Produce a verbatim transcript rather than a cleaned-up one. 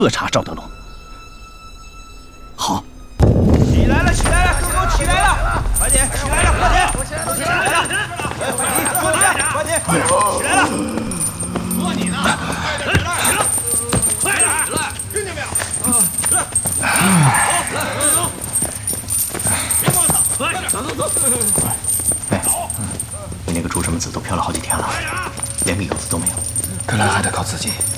彻查赵德龙。好， 起来了，起来了，都给我起来了！快点，起来了，快点，起来了！哎，快点，快点，快点，快点，起来了！说你呢，快点起来！快点起来！听见没有？来，来，走，别磨蹭，快点，走走走！ 哎，你那个朱什么子都漂了好几天了，连个影子都没有。 看来还得靠自己。